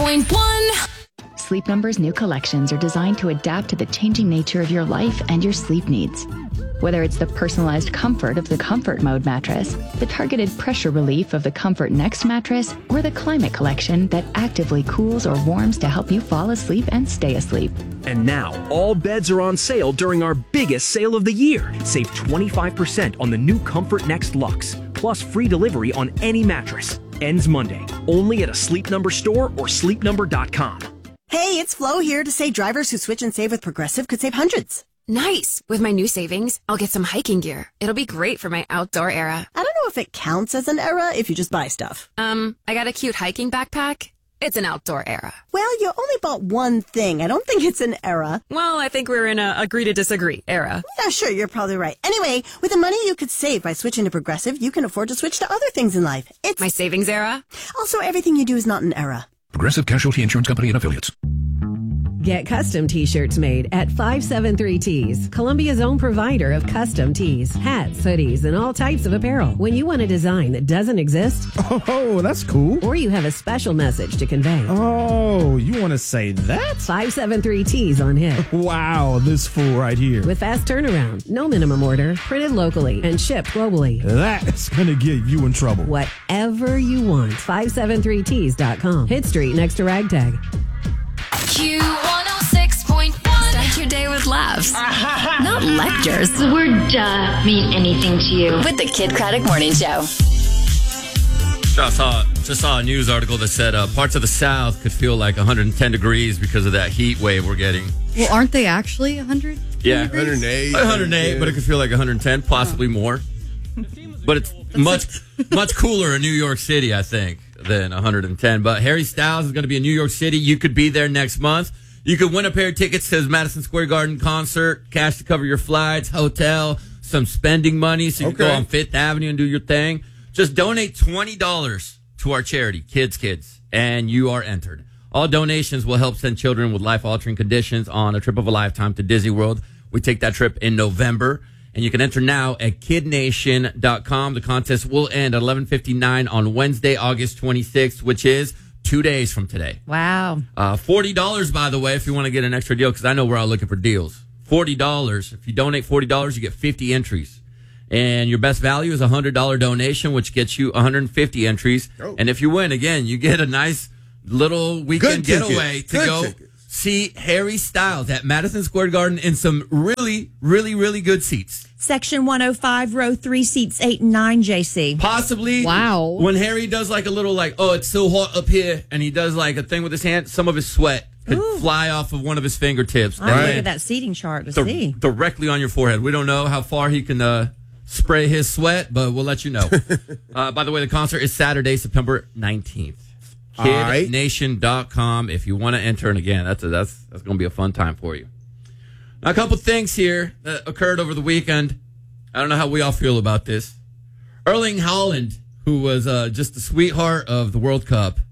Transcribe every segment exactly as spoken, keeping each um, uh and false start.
point one. Sleep Number's new collections are designed to adapt to the changing nature of your life and your sleep needs. Whether it's the personalized comfort of the Comfort Mode mattress, the targeted pressure relief of the Comfort Next mattress, or the Climate Collection that actively cools or warms to help you fall asleep and stay asleep. And now, all beds are on sale during our biggest sale of the year. Save twenty-five percent on the new Comfort Next Luxe, plus free delivery on any mattress. Ends Monday, only at a Sleep Number store or sleep number dot com. Hey, it's Flo here to say drivers who switch and save with Progressive could save hundreds. Nice. With my new savings, I'll get some hiking gear. It'll be great for my outdoor era. I don't know if it counts as an era if you just buy stuff. Um, I got a cute hiking backpack. It's an outdoor era. Well, you only bought one thing. I don't think it's an era. Well, I think we're in a agree to disagree era. Yeah, sure, you're probably right. Anyway, with the money you could save by switching to Progressive, you can afford to switch to other things in life. It's my savings era. Also, everything you do is not an era. Progressive Casualty Insurance Company and Affiliates. Get custom T-shirts made at five seven three Tees, Columbia's own provider of custom tees, hats, hoodies, and all types of apparel. When you want a design that doesn't exist, oh, that's cool. Or you have a special message to convey. Oh, you want to say that? five seven three Tees on hit. Wow, this fool right here. With fast turnaround, no minimum order, printed locally, and shipped globally. That's going to get you in trouble. Whatever you want, five seven three tees dot com. Hit Street next to Ragtag. Q one oh six point one. Start your day with laughs, not lectures. The word duh mean anything to you. With the Kid Craddock Morning Show. Just saw, just saw a news article that said uh, parts of the South could feel like one hundred ten degrees because of that heat wave we're getting. Well, aren't they actually one hundred? Yeah, degrees? one hundred eight. one hundred eight, but it could feel like one hundred ten, possibly oh. more. But it's much, much cooler in New York City, I think, than one hundred ten. But Harry Styles is going to be in New York City. You could be there next month. You could win a pair of tickets to his Madison Square Garden concert, cash to cover your flights, hotel, some spending money so you okay. can go on Fifth Avenue and do your thing. Just donate twenty dollars to our charity, Kids Kids, and you are entered. All donations will help send children with life-altering conditions on a trip of a lifetime to Disney World. We take that trip in November, and you can enter now at kid nation dot com. The contest will end at eleven fifty-nine on Wednesday, August twenty-sixth, which is two days from today. Wow. Uh, forty dollars, by the way, if you want to get an extra deal, because I know we're all looking for deals. forty dollars. If you donate forty dollars, you get fifty entries. And your best value is a one hundred dollars donation, which gets you one hundred fifty entries. Oh. And if you win, again, you get a nice little weekend Good getaway ticket. to Good go tickets. see Harry Styles at Madison Square Garden in some really, really, really good seats. Section one oh five, row three, seats eight and nine, J C. Possibly. Wow. When Harry does like a little like, oh, it's so hot up here, and he does like a thing with his hand, some of his sweat could Ooh. fly off of one of his fingertips. I'm and right. Look land at that seating chart to di- see. directly on your forehead. We don't know how far he can uh, spray his sweat, but we'll let you know. uh, by the way, the concert is Saturday, September nineteenth. right. kid nation dot com if you want to enter. And again, that's a, that's that's going to be a fun time for you. Now, a couple things here that occurred over the weekend. I don't know how we all feel about this. Erling Haaland, who was uh, just the sweetheart of the World Cup,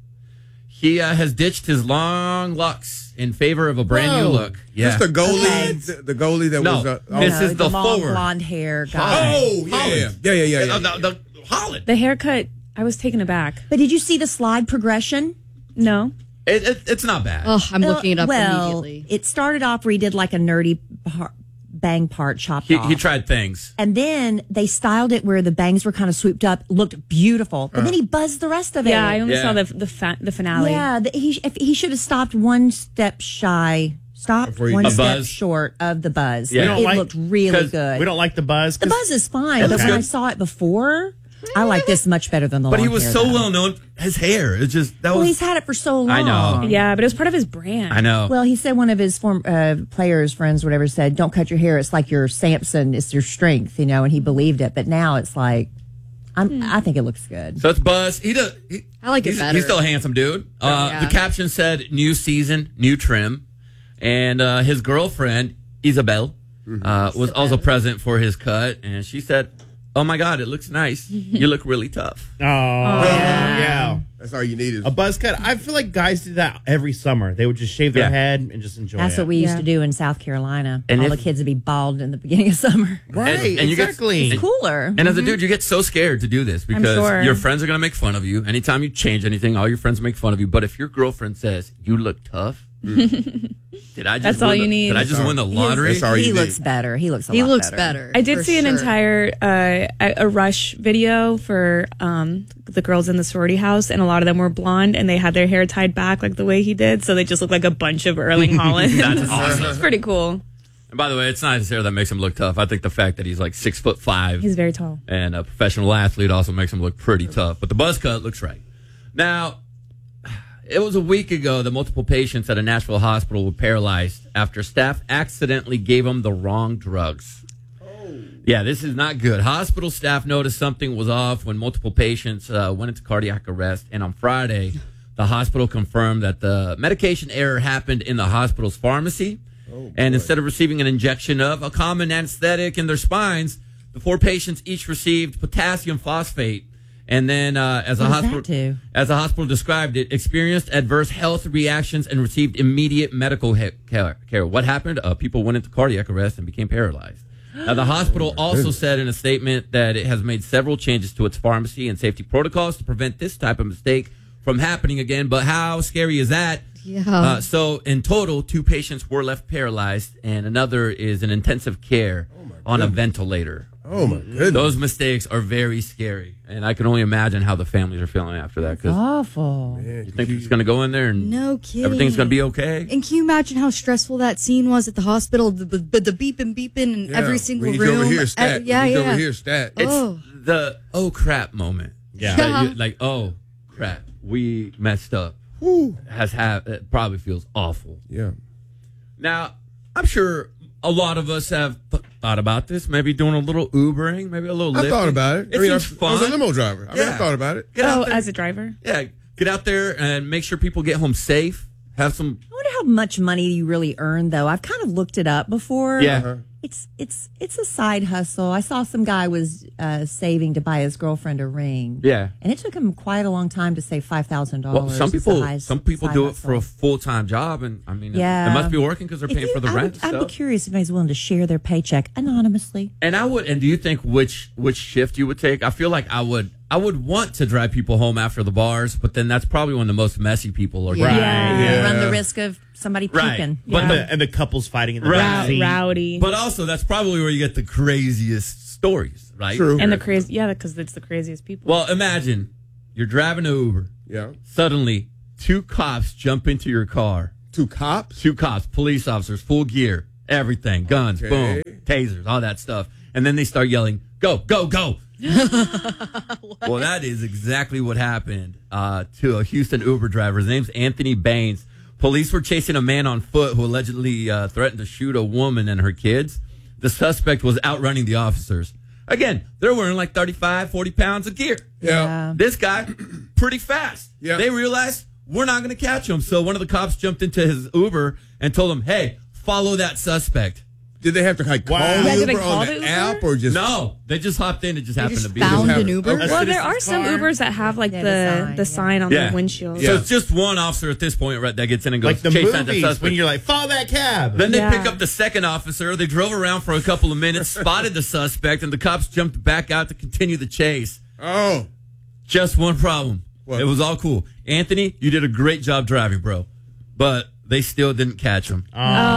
he uh, has ditched his long locks in favor of a brand Whoa. new look. Yeah. Just the goalie, Okay. the, the goalie that No. was. Uh, oh. This No, is the long forward. blonde hair guy. Oh, yeah, Haaland. yeah, yeah, yeah, yeah. Uh, the, the, Haaland. The haircut, I was taken aback. But did you see the slide progression? No. It, it, it's not bad. Oh, I'm looking it up well, immediately. it started off where he did like a nerdy par- bang part chopped He, off. he tried things. And then they styled it where the bangs were kind of swooped up, looked beautiful. But then he buzzed the rest of it. Yeah, I only Yeah. saw the the, fa- the finale. Yeah, the, he if he should have stopped one step shy, stopped Before he- one A step buzz? short of the buzz. Yeah. We don't It like- looked really 'cause good. We don't like the buzz. the 'cause- buzz is fine, It but looks when I good. saw it before, I like this much better than the But long he was hair, so though. well known. His hair, it's just that Well, was. he's had it for so long. I know. Yeah, but it was part of his brand. I know. Well, he said one of his form uh, players, friends, whatever, said, "Don't cut your hair. It's like your Samson. It's your strength," you know. And he believed it. But now it's like, I'm, I think it looks good. So it's Buzz. He does. He, I like it he's, better. He's still a handsome dude. Uh, Yeah. The caption said, "New season, new trim," and uh, his girlfriend Isabel uh, was also present for his cut, and she said, oh my God, it looks nice. You look really tough. Oh, yeah. yeah. That's all you need is a buzz cut. I feel like guys did that every summer. They would just shave their Yeah. head and just enjoy That's it. what we used Yeah. to do in South Carolina. And All if- the kids would be bald in the beginning of summer. Right, And- and you get- exactly. and- Cooler. And as a dude, you get so scared to do this because sure. your friends are going to make fun of you. Anytime you change anything, all your friends make fun of you. But if your girlfriend says, you look tough, did I just That's win all the- you need. Did I just win the lottery? That's all He you looks need. better. He looks a He lot looks better. better. I did for see an sure. entire uh, a, a Rush video for um, the girls in the sorority house, and a lot of them were blonde, and they had their hair tied back like the way he did, so they just look like a bunch of Erling Haaland. That's awesome. It's pretty cool. And by the way, it's not his hair that makes him look tough. I think the fact that he's like six foot five He's very tall. and a professional athlete also makes him look pretty tough. But the buzz cut looks right. Now, it was a week ago that multiple patients at a Nashville hospital were paralyzed after staff accidentally gave them the wrong drugs. Yeah, this is not good. Hospital staff noticed something was off when multiple patients uh, went into cardiac arrest. And on Friday, the hospital confirmed that the medication error happened in the hospital's pharmacy. And instead of receiving an injection of a common anesthetic in their spines, the four patients each received potassium phosphate. And then, uh, as a What does hospital, that do? as the hospital described it, experienced adverse health reactions and received immediate medical he- care. care. What happened? Uh, people went into cardiac arrest and became paralyzed. Now, the hospital also said in a statement that it has made several changes to its pharmacy and safety protocols to prevent this type of mistake from happening again. But how scary is that? Yeah. Uh, so, in total, two patients were left paralyzed, and another is in intensive care on a ventilator. Oh, my goodness. Those mistakes are very scary, and I can only imagine how the families are feeling after that. Because Awful. you think he's going to go in there and No kidding. everything's going to be okay? And can you imagine how stressful that scene was at the hospital? The, the, the beeping, beeping in Yeah. every single we need room. You over here, Uh, stat. yeah, we need you yeah. over here, stat. It's Oh. the oh crap moment. Yeah. That you- like, oh crap, we messed up. Has ha- it probably feels awful. Yeah. Now, I'm sure a lot of us have th- thought about this. Maybe doing a little Ubering, maybe a little. I Lyfting. thought about it. It I mean, I, seems I was a fun. limo driver. I mean, I Yeah. thought about it. Get Oh, out there. as a driver? Yeah, get out there and make sure people get home safe. Have some. I wonder how much money you really earn, though. I've kind of looked it up before. Yeah. Uh-huh. It's it's it's a side hustle. I saw some guy was uh, saving to buy his girlfriend a ring. Yeah. And it took him quite a long time to save five thousand dollars. Well, some people, some people do it for a full time job, and I mean, it- Yeah. it must be working because they're If paying you- for the I rent. Would, and I'd be stuff. curious if anybody's willing to share their paycheck anonymously. And I would. And do you think which which shift you would take? I feel like I would. I would want to drive people home after the bars, but then that's probably when the most messy people are. Yeah. driving. You Yeah. run the risk of somebody Right. puking. But And the- the, and the couples fighting in the Right. back seat. Rowdy. But also, that's probably where you get the craziest stories, right? True. And the crazy, yeah, because it's the craziest people. Well, imagine you're driving an Uber. Yeah. Suddenly, two cops jump into your car. Two cops? Two cops, police officers, full gear, everything, guns, Okay. boom, tasers, all that stuff. And then they start yelling, go, go, go. Well, that is exactly what happened uh, to a Houston Uber driver. His name's Anthony Baines. Police were chasing a man on foot who allegedly uh, threatened to shoot a woman and her kids. The suspect was outrunning the officers. Again, they're wearing like thirty-five, forty pounds of gear. Yeah. This guy, pretty fast. Yeah. They realized we're not going to catch him. So one of the cops jumped into his Uber and told him, hey, follow that suspect. Did they have to like call Wow. the Yeah, did they Uber call on the the Uber? app or just No, they just hopped in. It just happened just to be. found Just an have- Uber. okay. well, there citizen's are some car? Ubers that have like Yeah, the the sign, the yeah. sign on Yeah. the windshield. So Yeah. it's just one officer at this point right, that gets in and goes, Like the chase down the movies suspect. when you're like, follow that cab. Then they Yeah. pick up the second officer. They drove around for a couple of minutes, spotted the suspect, and the cops jumped back out to continue the chase. Oh. Just one problem. What? It was all cool. Anthony, you did a great job driving, bro. But they still didn't catch him.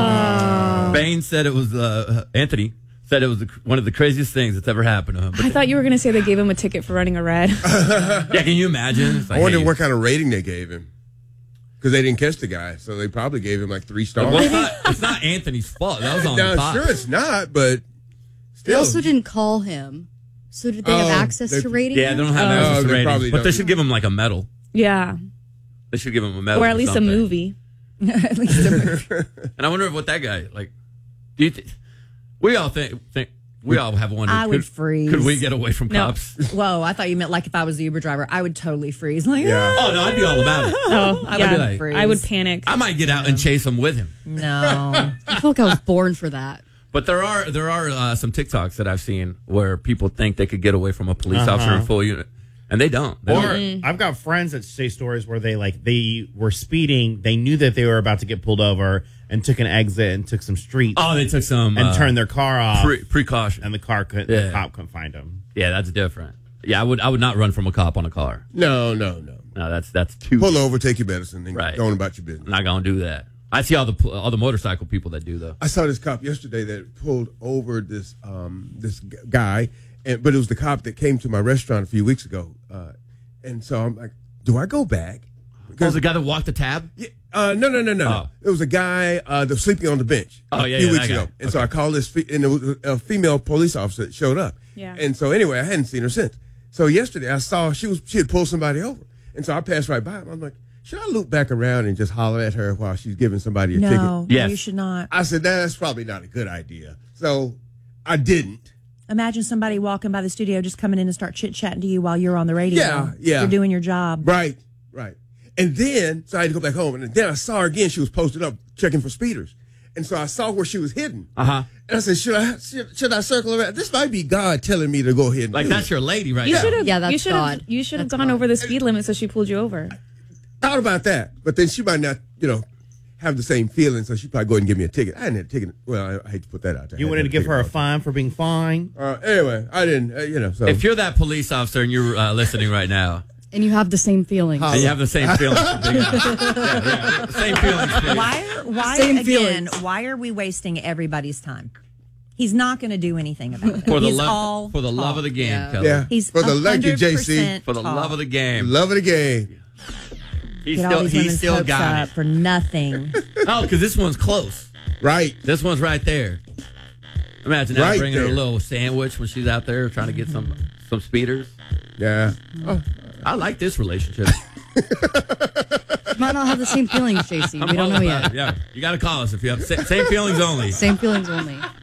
Oh. Bain said it was, uh, Anthony said it was the, one of the craziest things that's ever happened to him. But I thought you were going to say they gave him a ticket for running a red. yeah, can you imagine? It's like, I wonder hey, what kind of rating they gave him. Because they didn't catch the guy, so they probably gave him like three stars. well, it's, not, it's not Anthony's fault. That was on No, the top. sure it's not, but They still. also didn't call him. So did they have Oh, access they- to ratings? Yeah, they don't have Oh, access to they ratings, probably but they don't. should give him like a medal. yeah. They should give him a medal, Or at least a something. movie. At least a- And I wonder what that guy like. Do you think we all think think we all have wondered? I would could, freeze. Could we get away from No. cops? Whoa, I thought you meant like if I was the Uber driver, I would totally freeze. Like, Yeah. Oh no, I'd be all about it. Oh, I yeah. would like- freeze. I would panic. I might get out and chase him with him. No. I feel like I was born for that. But there are there are uh, some TikToks that I've seen where people think they could get away from a police Uh-huh. officer in full unit, and they don't. They Or don't. I've got friends that say stories where they like they were speeding, they knew that they were about to get pulled over, and took an exit and took some streets. Oh, they took some and uh, turned their car off. Pre- precaution, and the car couldn't. Yeah. The cop couldn't find them. Yeah, that's different. Yeah, I would I would not run from a cop on a car. No, no, no. No, that's that's too. Pull over, take your medicine, and Right. go on about your business. I'm not gonna do that. I see all the all the motorcycle people that do though. I saw this cop yesterday that pulled over this um, this g- guy, and but it was the cop that came to my restaurant a few weeks ago, uh, and so I'm like, do I go back? Oh, the guy that walked the tab? Yeah, uh, no, no, no, no. Oh. It was a guy uh, that was sleeping on the bench Oh, a yeah, few yeah, weeks that guy. ago, and so I called this, fe- and it was a female police officer that showed up. Yeah. And so anyway, I hadn't seen her since. So yesterday I saw she was she had pulled somebody over, and so I passed right by him. I'm like, should I loop back around and just holler at her while she's giving somebody a No, ticket? no, Yes. you should not. I said, that's probably not a good idea. So I didn't. Imagine somebody walking by the studio just coming in and start chit chatting to you while you're on the radio. Yeah, yeah. You're doing your job. Right, right. And then, so I had to go back home. And then I saw her again. She was posted up checking for speeders. And so I saw where she was hidden. Uh huh. And I said, should I should, should I circle around? This might be God telling me to go ahead and Like do that's it. your lady right You now. should have. Yeah, that's you should have. God. You should have That's gone God. over the speed limit so she pulled you over. Thought about that. But then she might not, you know, have the same feeling. So she'd probably go ahead and give me a ticket. I didn't have a ticket. Well, I, I hate to put that out there. You I wanted to had give her a ticket. fine for being fine. Uh, anyway, I didn't, uh, you know, so. If you're that police officer and you're uh, listening right now, And you have the same feelings. and you have the same feelings, yeah, yeah, same feelings. please. Why? Are, why Same again? feelings. Why are we wasting everybody's time? He's not going to do anything about it. For the He's love, all for the love of the game, Yeah. Kelly. yeah. He's for the thank you, J C. one hundred percent For the tall. love of the game. Love of the game. He's Get all still these he's women's still hopes got up it. for nothing. Oh, because this one's close. Right. This one's right there. Imagine that Right bringing her a there. little sandwich when she's out there trying to get some some speeders. Yeah. Oh, I like this relationship. Might not have the same feelings, J C. I'm We don't all know about yet. it, Yeah, you got to call us if you have sa- same feelings only. Same feelings only.